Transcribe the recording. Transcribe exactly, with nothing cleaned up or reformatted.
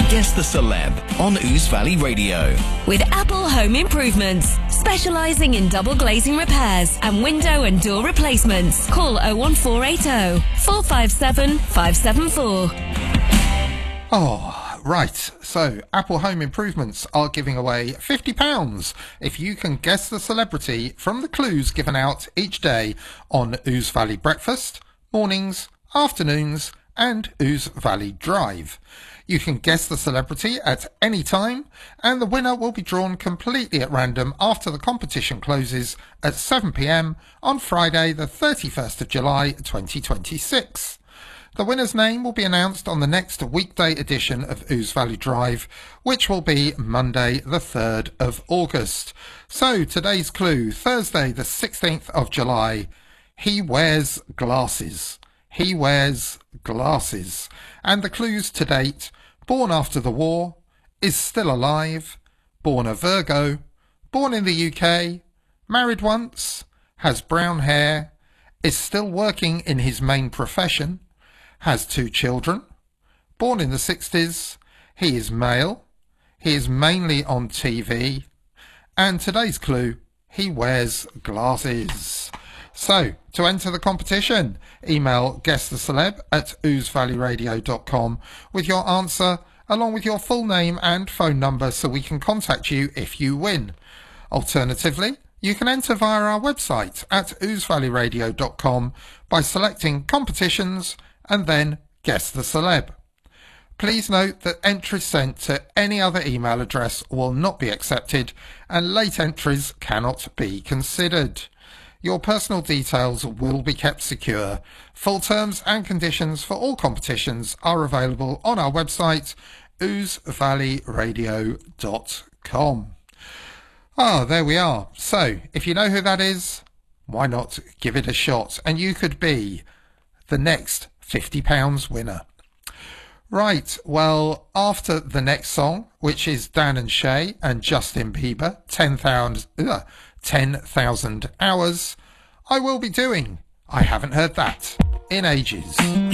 Guess the Celeb on Ouse Valley Radio. With Apple Home Improvements, specialising in double glazing repairs and window and door replacements. Call oh one four eight oh, four five seven, five seven four. Oh, right. So, Apple Home Improvements are giving away fifty pounds if you can guess the celebrity from the clues given out each day on Ouse Valley Breakfast, mornings, afternoons, and Ouse Valley Drive. You can guess the celebrity at any time, and the winner will be drawn completely at random after the competition closes at seven p m on Friday the thirty-first of July twenty twenty-six. The winner's name will be announced on the next weekday edition of Ouse Valley Drive, which will be Monday the third of August. So today's clue, Thursday the sixteenth of July, he wears glasses. He wears glasses. And the clues to date: born after the war, is still alive, born a Virgo, born in the U K, married once, has brown hair, is still working in his main profession, has two children, born in the sixties, he is male, he is mainly on T V, and today's clue, he wears glasses. So, to enter the competition, email guesstheceleb at ouse valley radio dot com with your answer, along with your full name and phone number so we can contact you if you win. Alternatively, you can enter via our website at ouse valley radio dot com by selecting competitions and then guess the celeb. Please note that entries sent to any other email address will not be accepted and late entries cannot be considered. Your personal details will be kept secure. Full terms and conditions for all competitions are available on our website, ouse valley radio dot com. Ah, there we are. So, if you know who that is, why not give it a shot? And you could be the next fifty pounds winner. Right, well, after the next song, which is Dan and Shay and Justin Bieber, ten thousand, uh, ten thousand hours, I will be doing I Haven't Heard That in Ages.